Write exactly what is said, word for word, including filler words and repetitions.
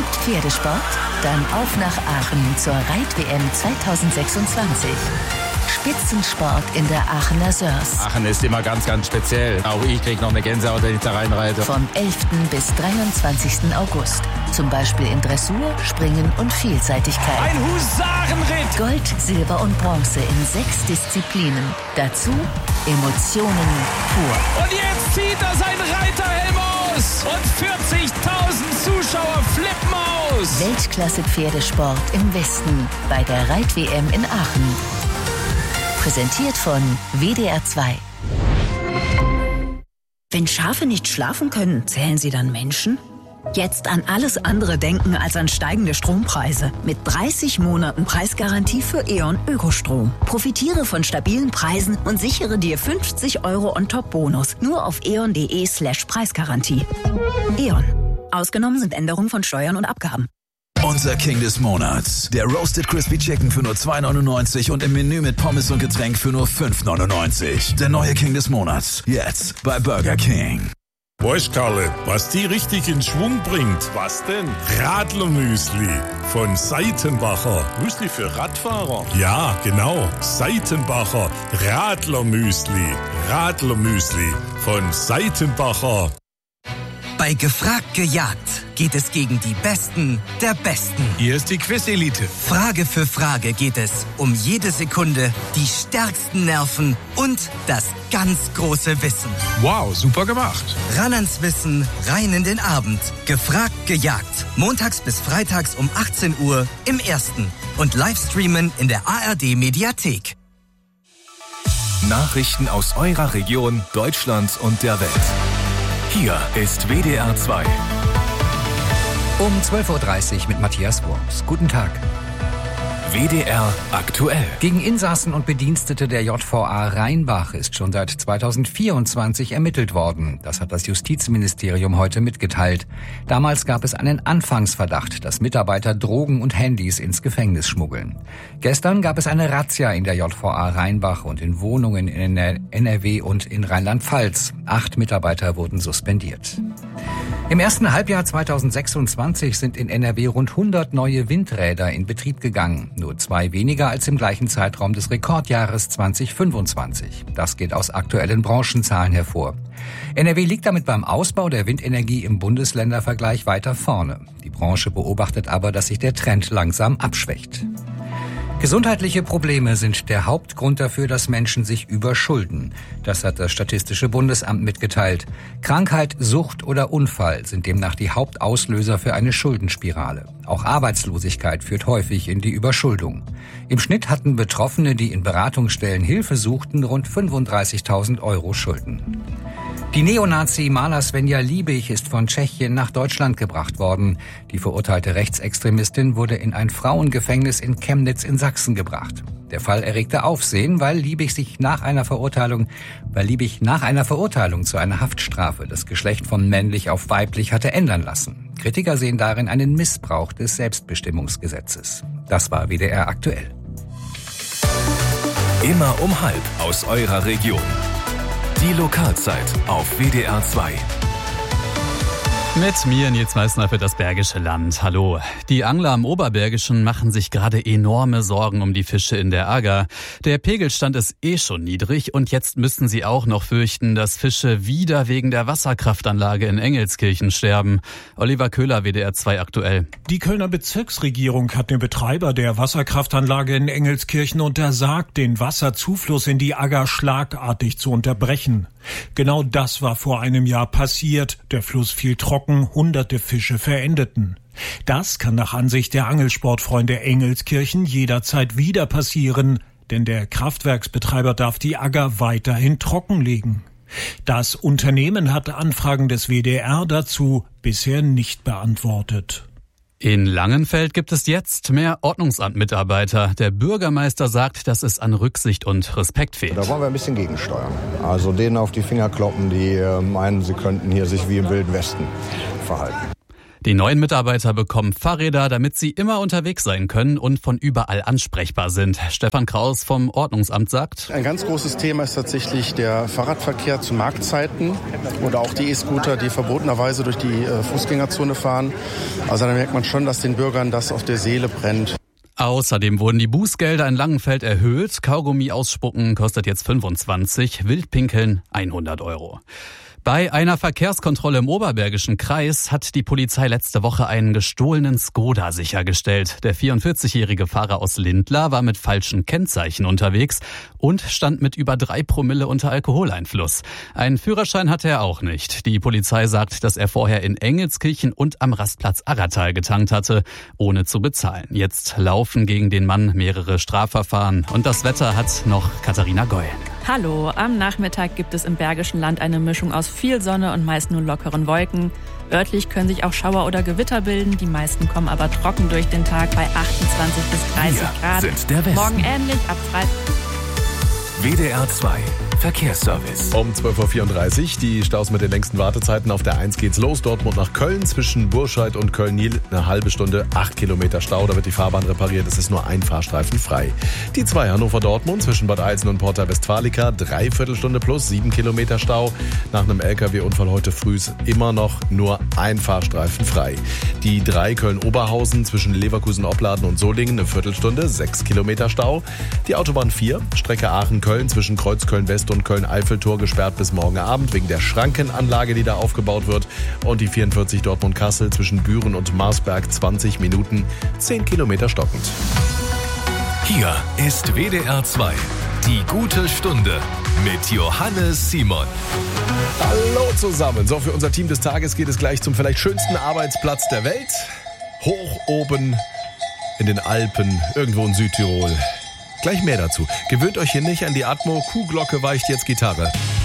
Liebt Pferdesport? Dann auf nach Aachen zur Reit-W M zwanzig sechsundzwanzig. Spitzensport in der Aachener Sörs. Aachen ist immer ganz, ganz speziell. Auch ich kriege noch eine Gänsehaut, wenn ich da reinreite. Vom elften bis dreiundzwanzigsten August. Zum Beispiel in Dressur, Springen und Vielseitigkeit. Ein Husarenritt! Gold, Silber und Bronze in sechs Disziplinen. Dazu Emotionen pur. Und jetzt zieht er seinen Reiterhelm aus. Und vierzigtausend Zuschauer flippen aus. Weltklasse-Pferdesport im Westen bei der Reit-W M in Aachen. Präsentiert von W D R zwei. Wenn Schafe nicht schlafen können, zählen sie dann Menschen? Jetzt an alles andere denken als an steigende Strompreise. Mit dreißig Monaten Preisgarantie für E.ON Ökostrom. Profitiere von stabilen Preisen und sichere dir fünfzig Euro On-Top-Bonus. Nur auf eon.de slash Preisgarantie. E.ON. Ausgenommen sind Änderungen von Steuern und Abgaben. Unser King des Monats. Der Roasted Crispy Chicken für nur zwei neunundneunzig und im Menü mit Pommes und Getränk für nur fünf neunundneunzig. Der neue King des Monats. Jetzt bei Burger King. Weißt Karle, was die richtig in Schwung bringt? Was denn? Radlermüsli von Seitenbacher. Müsli für Radfahrer? Ja, genau. Seitenbacher Radlermüsli. Radlermüsli von Seitenbacher. Bei Gefragt gejagt geht es gegen die Besten der Besten. Hier ist die Quiz-Elite. Frage für Frage geht es um jede Sekunde, die stärksten Nerven und das ganz große Wissen. Wow, super gemacht. Ran ans Wissen, rein in den Abend. Gefragt gejagt. Montags bis freitags um achtzehn Uhr im Ersten. Und Livestreamen in der A R D-Mediathek. Nachrichten aus eurer Region, Deutschland und der Welt. Hier ist W D R zwei. Um zwölf Uhr dreißig mit Matthias Wurms. Guten Tag. W D R aktuell. Gegen Insassen und Bedienstete der J V A Rheinbach ist schon seit zweitausendvierundzwanzig ermittelt worden. Das hat das Justizministerium heute mitgeteilt. Damals gab es einen Anfangsverdacht, dass Mitarbeiter Drogen und Handys ins Gefängnis schmuggeln. Gestern gab es eine Razzia in der J V A Rheinbach und in Wohnungen in N R W und in Rheinland-Pfalz. Acht Mitarbeiter wurden suspendiert. Im ersten Halbjahr zweitausendsechsundzwanzig sind in N R W rund hundert neue Windräder in Betrieb gegangen. Nur zwei weniger als im gleichen Zeitraum des Rekordjahres zweitausendfünfundzwanzig. Das geht aus aktuellen Branchenzahlen hervor. N R W liegt damit beim Ausbau der Windenergie im Bundesländervergleich weiter vorne. Die Branche beobachtet aber, dass sich der Trend langsam abschwächt. Gesundheitliche Probleme sind der Hauptgrund dafür, dass Menschen sich überschulden. Das hat das Statistische Bundesamt mitgeteilt. Krankheit, Sucht oder Unfall sind demnach die Hauptauslöser für eine Schuldenspirale. Auch Arbeitslosigkeit führt häufig in die Überschuldung. Im Schnitt hatten Betroffene, die in Beratungsstellen Hilfe suchten, rund fünfunddreißigtausend Euro Schulden. Die Neonazi Mala Svenja Liebig ist von Tschechien nach Deutschland gebracht worden. Die verurteilte Rechtsextremistin wurde in ein Frauengefängnis in Chemnitz in Sachsen gebracht. Der Fall erregte Aufsehen, weil Liebig sich nach einer Verurteilung, weil Liebig nach einer Verurteilung zu einer Haftstrafe das Geschlecht von männlich auf weiblich hatte ändern lassen. Kritiker sehen darin einen Missbrauch des Selbstbestimmungsgesetzes. Das war W D R aktuell. Immer um halb aus eurer Region. Die Lokalzeit auf W D R zwei. Mit mir Nils Meissner für das Bergische Land. Hallo. Die Angler am Oberbergischen machen sich gerade enorme Sorgen um die Fische in der Agger. Der Pegelstand ist eh schon niedrig und jetzt müssen sie auch noch fürchten, dass Fische wieder wegen der Wasserkraftanlage in Engelskirchen sterben. Oliver Köhler, W D R zwei aktuell. Die Kölner Bezirksregierung hat dem Betreiber der Wasserkraftanlage in Engelskirchen untersagt, den Wasserzufluss in die Agger schlagartig zu unterbrechen. Genau das war vor einem Jahr passiert. Der Fluss fiel trocken, hunderte Fische verendeten. Das kann nach Ansicht der Angelsportfreunde Engelskirchen jederzeit wieder passieren, denn der Kraftwerksbetreiber darf die Agger weiterhin trockenlegen. Das Unternehmen hat Anfragen des W D R dazu bisher nicht beantwortet. In Langenfeld gibt es jetzt mehr Ordnungsamtmitarbeiter. Der Bürgermeister sagt, dass es an Rücksicht und Respekt fehlt. Da wollen wir ein bisschen gegensteuern. Also denen auf die Finger kloppen, die meinen, sie könnten hier sich wie im Wilden Westen verhalten. Die neuen Mitarbeiter bekommen Fahrräder, damit sie immer unterwegs sein können und von überall ansprechbar sind. Stefan Kraus vom Ordnungsamt sagt: Ein ganz großes Thema ist tatsächlich der Fahrradverkehr zu Marktzeiten oder auch die E-Scooter, die verbotenerweise durch die Fußgängerzone fahren. Also da merkt man schon, dass den Bürgern das auf der Seele brennt. Außerdem wurden die Bußgelder in Langenfeld erhöht. Kaugummi ausspucken kostet jetzt fünfundzwanzig, Wildpinkeln hundert Euro. Bei einer Verkehrskontrolle im Oberbergischen Kreis hat die Polizei letzte Woche einen gestohlenen Skoda sichergestellt. Der vierundvierzigjährige Fahrer aus Lindlar war mit falschen Kennzeichen unterwegs und stand mit über drei Promille unter Alkoholeinfluss. Einen Führerschein hatte er auch nicht. Die Polizei sagt, dass er vorher in Engelskirchen und am Rastplatz Aggertal getankt hatte, ohne zu bezahlen. Jetzt laufen gegen den Mann mehrere Strafverfahren. Und das Wetter hat noch Katharina Goll. Hallo, am Nachmittag gibt es im Bergischen Land eine Mischung aus viel Sonne und meist nur lockeren Wolken. Örtlich können sich auch Schauer oder Gewitter bilden, die meisten kommen aber trocken durch den Tag bei achtundzwanzig bis dreißig Grad. Sind der Westen. Morgen ähnlich, ab Freitag. W D R zwei Verkehrsservice. Um zwölf Uhr vierunddreißig, die Staus mit den längsten Wartezeiten. Auf der eins geht's los, Dortmund nach Köln, zwischen Burscheid und Köln-Nil eine halbe Stunde, acht Kilometer Stau, da wird die Fahrbahn repariert, es ist nur ein Fahrstreifen frei. Die zwei Hannover-Dortmund, zwischen Bad Eilsen und Porta Westfalica, dreiviertel Stunde plus, sieben Kilometer Stau. Nach einem L K W-Unfall heute früh immer noch nur ein Fahrstreifen frei. Die drei Köln-Oberhausen, zwischen Leverkusen-Opladen und Solingen, eine Viertelstunde, sechs Kilometer Stau. Die Autobahn vier, Strecke Aachen-Köln, zwischen Kreuzköln-West und Köln-Eiffeltor gesperrt bis morgen Abend wegen der Schrankenanlage, die da aufgebaut wird. Und die vierundvierzig Dortmund-Kassel zwischen Büren und Marsberg, zwanzig Minuten, zehn Kilometer stockend. Hier ist W D R zwei, die gute Stunde mit Johannes Simon. Hallo zusammen. So, für unser Team des Tages geht es gleich zum vielleicht schönsten Arbeitsplatz der Welt. Hoch oben in den Alpen, irgendwo in Südtirol. Gleich mehr dazu. Gewöhnt euch hier nicht an die Atmo. Kuhglocke weicht jetzt Gitarre.